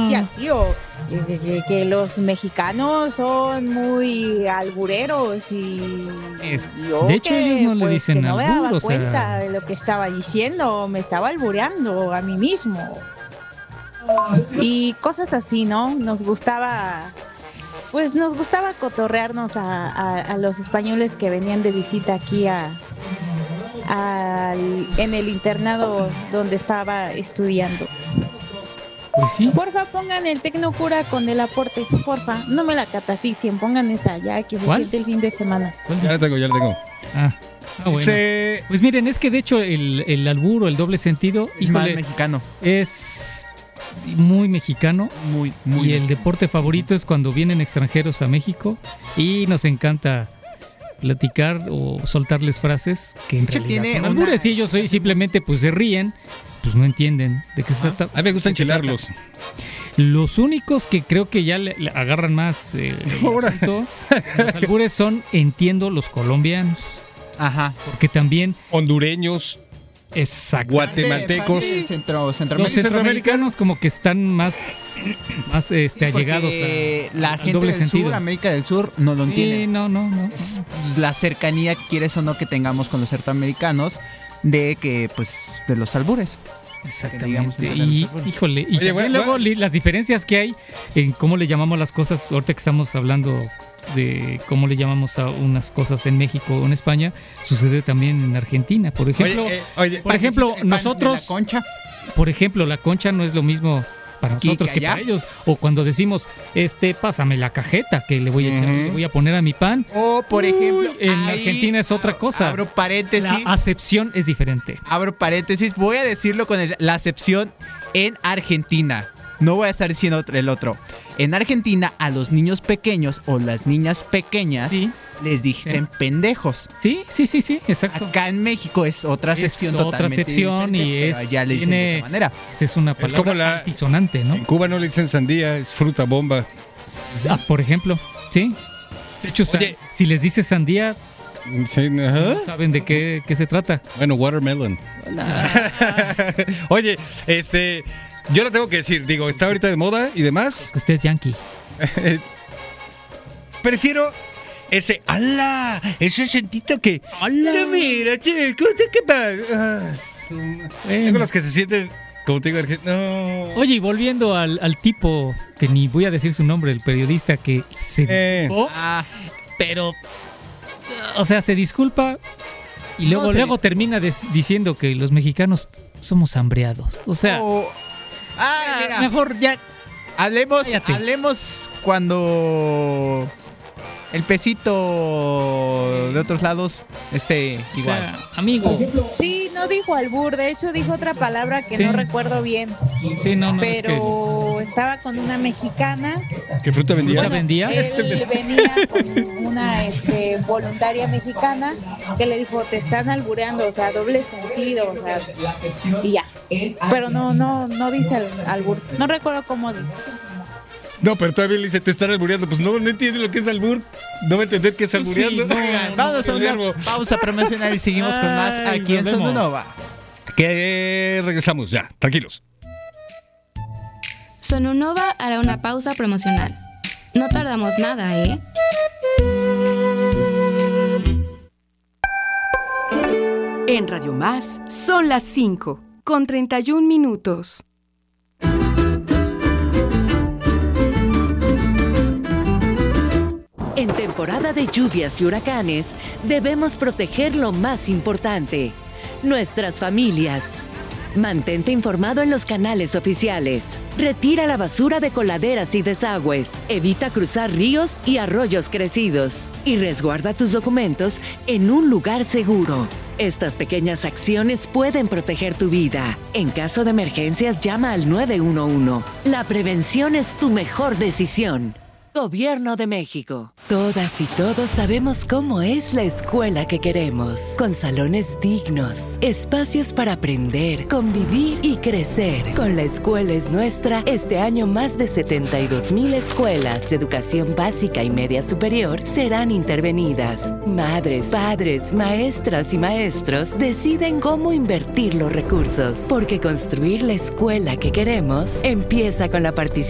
bestia, tío. Que los mexicanos son muy albureros y yo de hecho, ellos no le pues, dicen que no me albur, daba o cuenta sea, de lo que estaba diciendo, me estaba albureando a mí mismo. Y cosas así, ¿no? Nos gustaba cotorrearnos a los españoles que venían de visita aquí en el internado donde estaba estudiando. pues sí. Porfa, pongan el Tecnocura con el aporte, porfa, no me la catafixien, pongan esa ya que se ¿Cuál? siente el fin de semana. ¿Cuál Ya dice? la tengo. Ah, bueno. Dice- Pues miren, es que de hecho el albur o el doble sentido, Es más híjole, mexicano. es muy mexicano. Muy Y el deporte favorito es cuando vienen extranjeros a México y nos encanta platicar o soltarles frases que en De hecho, realidad tiene son una- albures y ellos simplemente pues se ríen, pues no entienden de qué se trata. A mí me gusta enchilarlos. Los únicos que creo que ya le agarran más el Ahora. asunto, los albures son, entiendo, los colombianos, Ajá. porque también Hondureños, exacto. guatemaltecos. Sí, Los Centroamérica. centroamericanos como que están más allegados Porque a la al gente doble del sentido. sur, América del Sur, no lo entiende. Sí, no. La cercanía, quieres o no, que tengamos con los centroamericanos de que, pues, de los albures. Exactamente. digamos, Y entre los híjole, y Oye, también bueno, luego bueno. las diferencias que hay en cómo le llamamos las cosas, ahorita que estamos hablando de cómo le llamamos a unas cosas en México o en España, sucede también en Argentina. Por ejemplo, Oye, por ejemplo, El pan de nosotros, la concha. por ejemplo, la concha no es lo mismo para Aquí nosotros que que allá. para ellos. O cuando decimos, pásame la cajeta que le voy a echar, Ujú. le voy a poner a mi pan. O, por ejemplo, en ahí Argentina es otra cosa. Abro paréntesis. La acepción es diferente. Abro paréntesis. Voy a decirlo con la acepción en Argentina. No voy a estar diciendo el otro. En Argentina, a los niños pequeños o las niñas pequeñas Sí, les dicen pendejos. sí, exacto. Acá en México es otra Es acepción otra totalmente acepción diferente, y pero es- allá le dicen de tiene- esa manera. Es una palabra como la- altisonante, ¿no? en Cuba no le dicen sandía, es fruta bomba. Por ejemplo, sí. De hecho, Oye. si les dices sandía, Sí, ajá. no saben de qué se trata. Bueno, watermelon. Oye, yo lo tengo que decir, digo, está ahorita de moda y demás. Que usted es yankee. Prefiero ese, ¡ala! Ese sentito que, ¡Hala! mira, chico, ¿qué pasa? Tengo los que se sienten, como te digo, no. Oye, y volviendo al tipo, que ni voy a decir su nombre, el periodista que se disculpó, Ah, pero, o sea, se disculpa y luego, No, luego termina diciendo que los mexicanos somos hambreados. O sea, mira, mejor ya. Cállate. hablemos cuando el pesito de otros lados esté O igual. sea, amigo. Sí, no dijo albur, de hecho dijo otra palabra que Sí. no recuerdo bien, Sí, no, es que pero estaba con una mexicana. ¿Qué fruta vendía? Bueno, vendía. Él venía con una voluntaria mexicana que le dijo, te están albureando, o sea, doble sentido, o sea, y ya. Pero no dice albur, no recuerdo cómo dice. No, pero todavía le dice, te están albureando. Pues no entiende lo que es albur. No va a entender qué es Pues sí, albureando. no. Oigan, vamos a el una verbo. pausa promocional y seguimos con más Ay, aquí en nos vemos. Sonunova. Que regresamos ya, tranquilos. Sonunova hará una pausa promocional. No tardamos nada, ¿eh? En Radio Más son las 5 con 31 minutos. En temporada de lluvias y huracanes, debemos proteger lo más importante, nuestras familias. Mantente informado en los canales oficiales. Retira la basura de coladeras y desagües. Evita cruzar ríos y arroyos crecidos. Y resguarda tus documentos en un lugar seguro. Estas pequeñas acciones pueden proteger tu vida. En caso de emergencias, llama al 911. La prevención es tu mejor decisión. Gobierno de México. Todas y todos sabemos cómo es la escuela que queremos. Con salones dignos, espacios para aprender, convivir y crecer. Con La Escuela es Nuestra, este año más de 72,000 escuelas de educación básica y media superior serán intervenidas. Madres, padres, maestras y maestros deciden cómo invertir los recursos. Porque construir la escuela que queremos empieza con la participación